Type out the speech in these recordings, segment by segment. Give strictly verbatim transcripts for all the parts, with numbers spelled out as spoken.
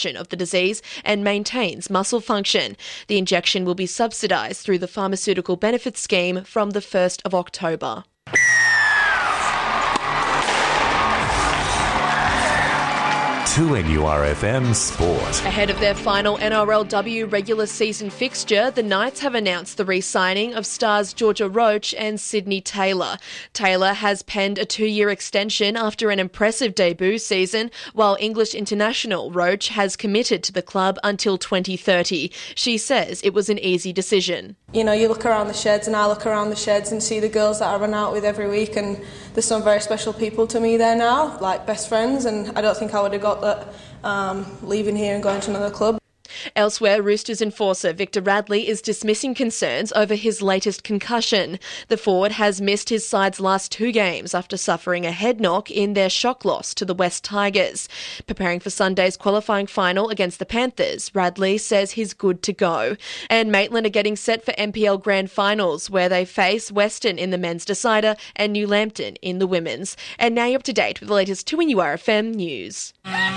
of the disease and maintains muscle function. The injection will be subsidised through the Pharmaceutical Benefits Scheme from the first of October. two N U R F M Sport. Ahead of their final N R L W regular season fixture, the Knights have announced the re-signing of stars Georgia Roach and Sydney Taylor. Taylor has penned a two-year extension after an impressive debut season, while English international Roach has committed to the club until twenty thirty. She says it was an easy decision. You know, you look around the sheds and I look around the sheds and see the girls that I run out with every week, and there's some very special people to me there now, like best friends, and I don't think I would have got that um, leaving here and going to another club. Elsewhere, Roosters enforcer Victor Radley is dismissing concerns over his latest concussion. The forward has missed his side's last two games after suffering a head knock in their shock loss to the West Tigers. Preparing for Sunday's qualifying final against the Panthers, Radley says he's good to go. And Maitland are getting set for M P L Grand Finals, where they face Western in the men's decider and New Lambton in the women's. And now you're up to date with the latest two N U R F M news.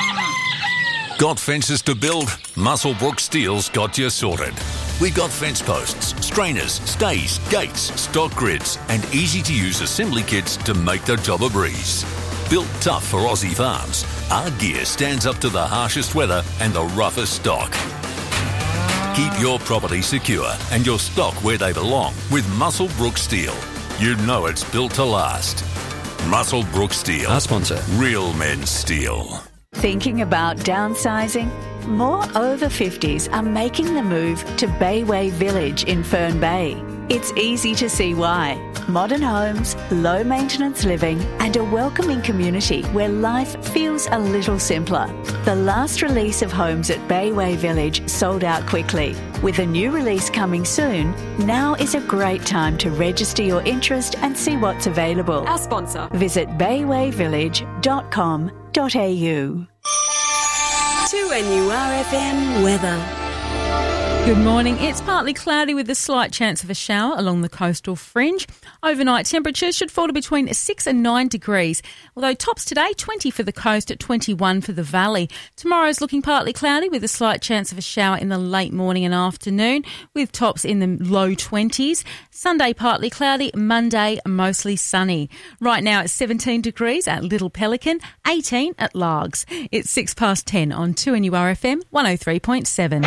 Got fences to build? Muswellbrook Steel's got you sorted. We've got fence posts, strainers, stays, gates, stock grids and easy-to-use assembly kits to make the job a breeze. Built tough for Aussie farms, our gear stands up to the harshest weather and the roughest stock. Keep your property secure and your stock where they belong with Muswellbrook Steel. You know it's built to last. Muswellbrook Steel. Our sponsor. Real men's steel. Thinking about downsizing? More over fifties are making the move to Bayway Village in Fern Bay. It's easy to see why. Modern homes, low maintenance living and a welcoming community where life feels a little simpler. The last release of homes at Bayway Village sold out quickly. With a new release coming soon, now is a great time to register your interest and see what's available. Our sponsor. Visit bayway village dot com dot a u. two N U R F M weather. Good morning. It's partly cloudy with a slight chance of a shower along the coastal fringe. Overnight temperatures should fall to between six and nine degrees, although tops today twenty for the coast at twenty-one for the valley. Tomorrow's looking partly cloudy with a slight chance of a shower in the late morning and afternoon with tops in the low twenties. Sunday partly cloudy, Monday mostly sunny. Right now it's seventeen degrees at Little Pelican, eighteen at Largs. It's six past ten on two N U R F M one oh three point seven.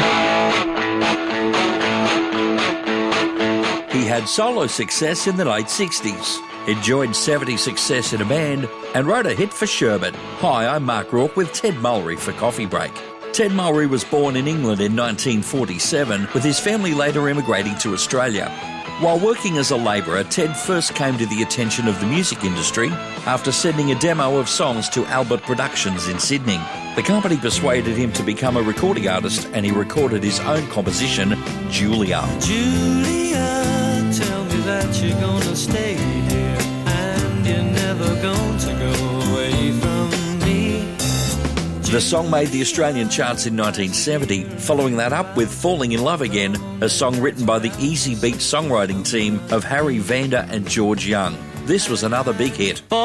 He had solo success in the late sixties, enjoyed seventies success in a band and wrote a hit for Sherbet. Hi, I'm Mark Rourke with Ted Mulry for Coffee Break. Ted Mulry was born in England in nineteen forty-seven, with his family later emigrating to Australia. While working as a labourer, Ted first came to the attention of the music industry after sending a demo of songs to Albert Productions in Sydney. The company persuaded him to become a recording artist and he recorded his own composition, Julia. Julia, tell me that you're gonna stay here and you're never going to go away from me. The song made the Australian charts in nineteen seventy, following that up with Falling in Love Again, a song written by the Easy Beat songwriting team of Harry Vander and George Young. This was another big hit.